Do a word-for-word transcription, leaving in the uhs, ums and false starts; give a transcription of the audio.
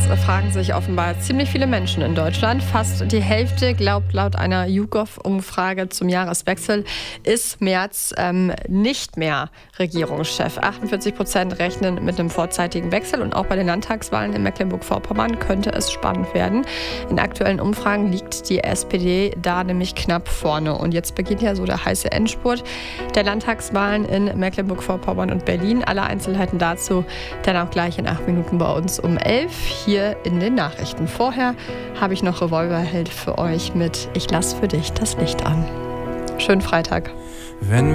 fragen sich offenbar ziemlich viele Menschen in Deutschland. Fast die Hälfte glaubt laut einer YouGov-Umfrage zum Jahreswechsel, ist Merz ähm, nicht mehr Regierungschef. achtundvierzig Prozent rechnen mit einem vorzeitigen Wechsel und auch bei den Landtagswahlen in Mecklenburg-Vorpommern könnte es spannend werden. In aktuellen Umfragen liegt die S P D da nämlich knapp vorne. Und jetzt beginnt ja so der heiße Endspurt der Landtagswahlen in Mecklenburg-Vorpommern und Berlin. Alle Einzelheiten dazu dann auch gleich in acht Minuten bei uns um elf hier in den Nachrichten. Vorher habe ich noch Revolverheld für euch mit Ich lass für dich das Licht an. Schönen Freitag. Wenn